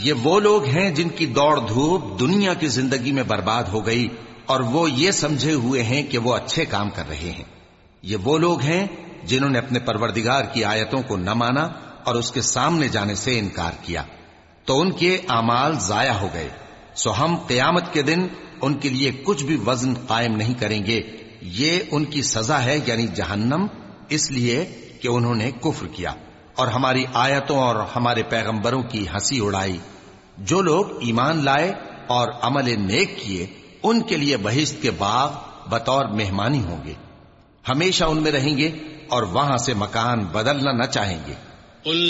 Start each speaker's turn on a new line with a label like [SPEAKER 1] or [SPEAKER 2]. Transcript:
[SPEAKER 1] ये वो लोग हैं जिनकी दौड़ धूप दुनिया की जिंदगी में बर्बाद हो गई और वो ये समझे हुए हैं कि वो अच्छे काम कर रहे हैं। ये वो लोग हैं जिन्होंने अपने परवरदिगार की आयतों को न माना और उसके सामने जाने से इनकार किया, तो उनके आमाल जाया हो गए। सो हम क़यामत के दिन उनके लिए कुछ भी वजन कायम नहीं करेंगे। ये उनकी सजा है, यानी जहन्नम, इसलिए कि उन्होंने कुफ्र किया और हमारी आयतों और हमारे पैगंबरों की हंसी उड़ाई। जो लोग ईमान लाए और अमल नेक किए, उनके लिए बहिश्त के बाग बतौर मेहमानी होंगे, हमेशा उनमें रहेंगे और वहां से मकान बदलना न चाहेंगे।